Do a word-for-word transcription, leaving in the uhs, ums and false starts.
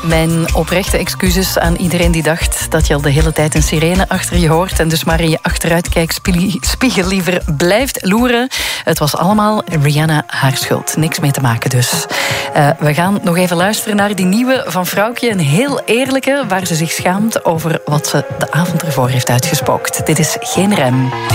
Mijn oprechte excuses aan iedereen die dacht dat je al de hele tijd een sirene achter je hoort en dus maar in je achteruitkijkspiegel liever blijft loeren. Het was allemaal Rihanna haar schuld. Niks mee te maken dus. Uh, we gaan nog even luisteren naar die nieuwe van Vrouwtje. Een heel eerlijke, waar ze zich schaamt over wat ze de avond ervoor heeft uitgespookt. Dit is Geen Rem.